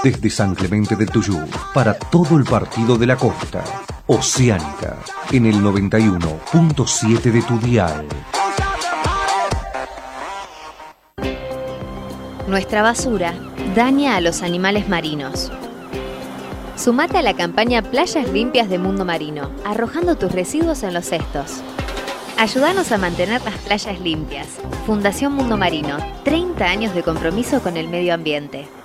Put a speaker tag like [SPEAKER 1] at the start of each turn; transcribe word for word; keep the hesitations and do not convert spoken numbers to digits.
[SPEAKER 1] Desde San Clemente del Tuyú, para todo el partido de la costa. Oceánica, en el noventa y uno punto siete de tu dial.
[SPEAKER 2] Nuestra basura daña a los animales marinos. Sumate a la campaña Playas Limpias de Mundo Marino, arrojando tus residuos en los cestos. Ayúdanos a mantener las playas limpias. Fundación Mundo Marino, treinta años de compromiso con el medio ambiente.